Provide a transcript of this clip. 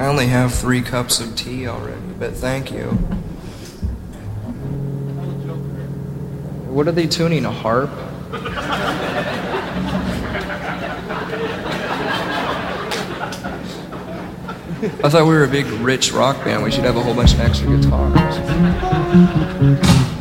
I only have 3 cups of tea already, but thank you. What are they tuning, a harp? I thought we were a big, rich rock band. We should have a whole bunch of extra guitars.